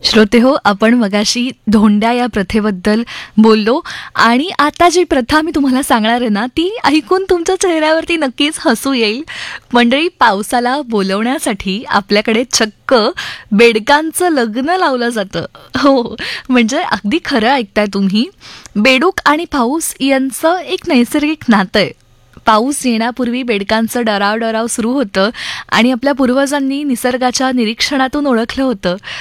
श्रोते हो, आपण मगाशी धोंड्या या प्रथेबद्दल बोललो आणि आता जी प्रथा मी तुम्हाला सांगणार आहे ना, ती ऐकून तुमच्या चेहऱ्यावरती नक्कीच हसू येईल. मंडळी, पावसाला बोलवण्यासाठी आपल्याकडे चक्क बेडकांचं लग्न लावलं जातं. हो, म्हणजे अगदी खरं ऐकताय तुम्ही. बेडूक आणि पाऊस यांचं एक नैसर्गिक नातं आहे. पाऊस येण्यापूर्वी बेडकांचं डराव सुरू होतं आणि आपल्या पूर्वजांनी निसर्गाच्या निरीक्षणातून ओळखलं होतं